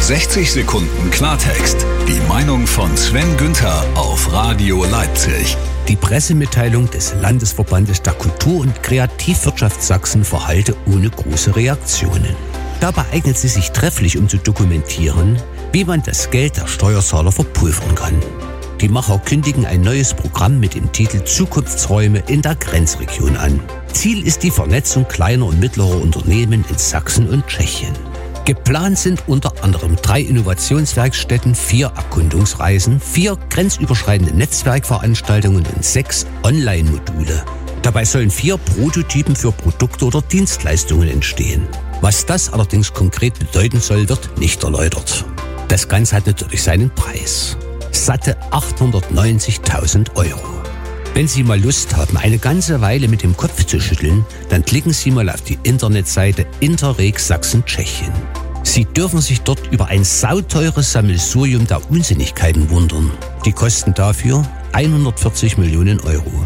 60 Sekunden Klartext. Die Meinung von Sven Günther auf Radio Leipzig. Die Pressemitteilung des Landesverbandes der Kultur- und Kreativwirtschaft Sachsen verhallte ohne große Reaktionen. Dabei eignet sie sich trefflich, um zu dokumentieren, wie man das Geld der Steuerzahler verpulvern kann. Die Macher kündigen ein neues Programm mit dem Titel Zukunftsräume in der Grenzregion an. Ziel ist die Vernetzung kleiner und mittlerer Unternehmen in Sachsen und Tschechien. Geplant sind unter anderem 3 Innovationswerkstätten, 4 Erkundungsreisen, 4 grenzüberschreitende Netzwerkveranstaltungen und 6 Online-Module. Dabei sollen 4 Prototypen für Produkte oder Dienstleistungen entstehen. Was das allerdings konkret bedeuten soll, wird nicht erläutert. Das Ganze hat natürlich seinen Preis. Satte 890.000 €. Wenn Sie mal Lust haben, eine ganze Weile mit dem Kopf zu schütteln, dann klicken Sie mal auf die Internetseite Interreg Sachsen-Tschechien. Sie dürfen sich dort über ein sauteures Sammelsurium der Unsinnigkeiten wundern. Die kosten dafür 140 Millionen €.